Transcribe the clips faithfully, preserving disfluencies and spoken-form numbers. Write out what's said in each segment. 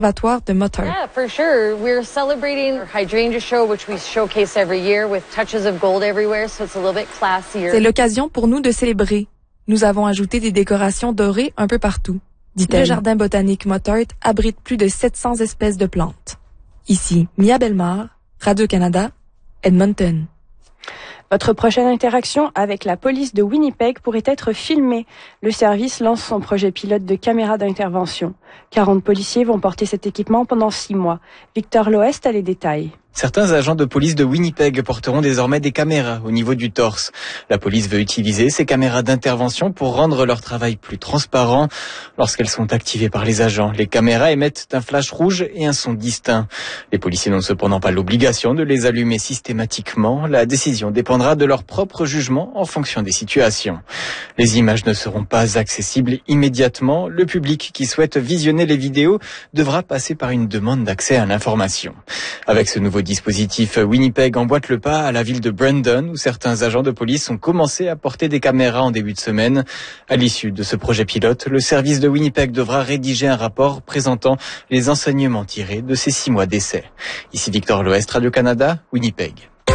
conservatoire de Mottart. Yeah, for sure. We're celebrating our hydrangea show, which we showcase every year with touches of gold everywhere, so it's a little bit classier. C'est l'occasion pour nous de célébrer. Nous avons ajouté des décorations dorées un peu partout, dit-elle. Le jardin botanique Mottart abrite plus de sept cents espèces de plantes. Ici, Mia Bellemare, Radio-Canada, Edmonton. Votre prochaine interaction avec la police de Winnipeg pourrait être filmée. Le service lance son projet pilote de caméra d'intervention. quarante policiers vont porter cet équipement pendant six mois. Victor Loest a les détails. Certains agents de police de Winnipeg porteront désormais des caméras au niveau du torse. La police veut utiliser ces caméras d'intervention pour rendre leur travail plus transparent. Lorsqu'elles sont activées par les agents, les caméras émettent un flash rouge et un son distinct. Les policiers n'ont cependant pas l'obligation de les allumer systématiquement. La décision dépendra de leur propre jugement en fonction des situations. Les images ne seront pas accessibles immédiatement. Le public qui souhaite visionner les vidéos devra passer par une demande d'accès à l'information. Avec ce nouveau dispositif, Winnipeg emboîte le pas à la ville de Brandon, où certains agents de police ont commencé à porter des caméras en début de semaine. À l'issue de ce projet pilote, le service de Winnipeg devra rédiger un rapport présentant les enseignements tirés de ces six mois d'essai. Ici Victor Loest, Radio-Canada, Winnipeg.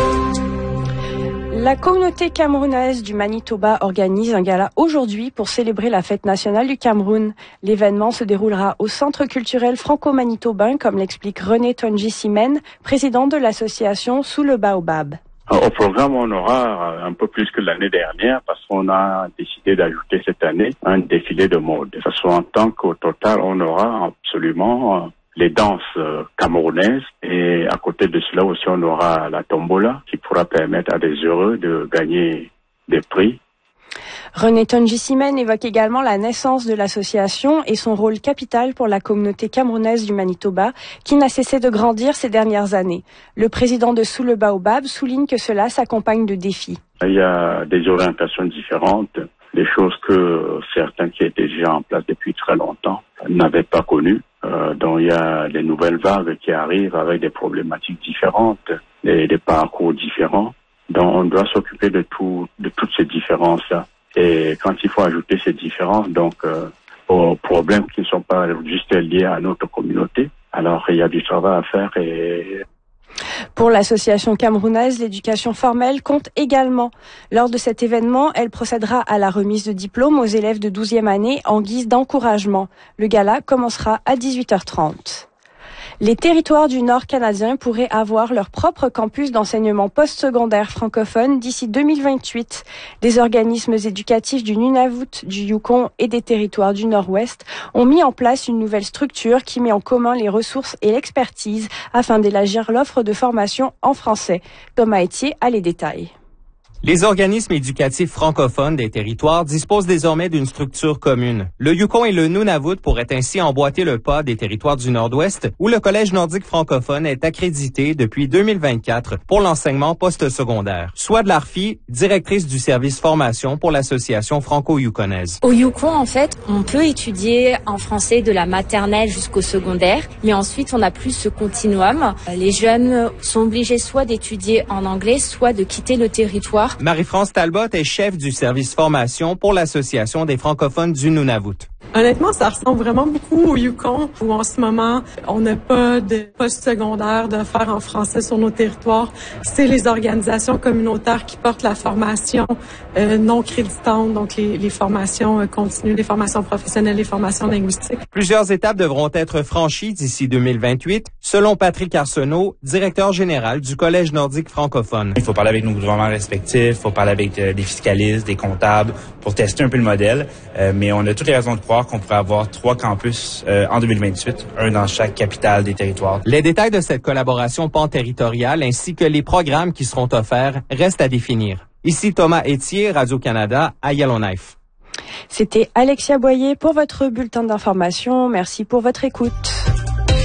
La communauté camerounaise du Manitoba organise un gala aujourd'hui pour célébrer la fête nationale du Cameroun. L'événement se déroulera au Centre culturel franco-manitobain, comme l'explique René Tonji-Simen, président de l'association Sous le Baobab. Au programme, on aura un peu plus que l'année dernière parce qu'on a décidé d'ajouter cette année un défilé de mode. De façon en tant qu'au total, on aura absolument les danses camerounaises et à côté de cela aussi on aura la tombola qui pourra permettre à des heureux de gagner des prix. René Tonji-Simen évoque également la naissance de l'association et son rôle capital pour la communauté camerounaise du Manitoba qui n'a cessé de grandir ces dernières années. Le président de Sous le Baobab souligne que cela s'accompagne de défis. Il y a des orientations différentes, des choses que certains qui étaient déjà en place depuis très longtemps n'avaient pas connues. Euh, donc il y a des nouvelles vagues qui arrivent avec des problématiques différentes, des, des parcours différents. Donc on doit s'occuper de tout, de toutes ces différences-là. Et quand il faut ajouter ces différences, donc euh, aux problèmes qui ne sont pas juste liés à notre communauté, alors il y a du travail à faire. Et pour l'association camerounaise, l'éducation formelle compte également. Lors de cet événement, elle procédera à la remise de diplômes aux élèves de douzième année en guise d'encouragement. Le gala commencera à dix-huit heures trente. Les territoires du Nord canadien pourraient avoir leur propre campus d'enseignement postsecondaire francophone d'ici deux mille vingt-huit. Des organismes éducatifs du Nunavut, du Yukon et des territoires du Nord-Ouest ont mis en place une nouvelle structure qui met en commun les ressources et l'expertise afin d'élargir l'offre de formation en français. Thomas Etier a les détails. Les organismes éducatifs francophones des territoires disposent désormais d'une structure commune. Le Yukon et le Nunavut pourraient ainsi emboîter le pas des territoires du Nord-Ouest, où le Collège nordique francophone est accrédité depuis deux mille vingt-quatre pour l'enseignement postsecondaire. Swad Larfi, directrice du service formation pour l'association franco-yukonaise. Au Yukon, en fait, on peut étudier en français de la maternelle jusqu'au secondaire, mais ensuite on a plus ce continuum. Les jeunes sont obligés soit d'étudier en anglais, soit de quitter le territoire. Marie-France Talbot est chef du service formation pour l'Association des francophones du Nunavut. Honnêtement, ça ressemble vraiment beaucoup au Yukon, où en ce moment, on n'a pas de post-secondaire de faire en français sur nos territoires. C'est les organisations communautaires qui portent la formation euh, non créditante, donc les, les formations euh, continues, les formations professionnelles, les formations linguistiques. Plusieurs étapes devront être franchies d'ici deux mille vingt-huit, selon Patrick Arsenault, directeur général du Collège nordique francophone. Il faut parler avec nos gouvernements respectifs, il faut parler avec euh, des fiscalistes, des comptables, pour tester un peu le modèle, euh, mais on a toutes les raisons de croire qu'on pourrait avoir trois campus euh, en deux mille vingt-huit, un dans chaque capitale des territoires. Les détails de cette collaboration pan-territoriale ainsi que les programmes qui seront offerts restent à définir. Ici Thomas Etier, Radio-Canada, à Yellowknife. C'était Alexia Boyer pour votre bulletin d'information. Merci pour votre écoute.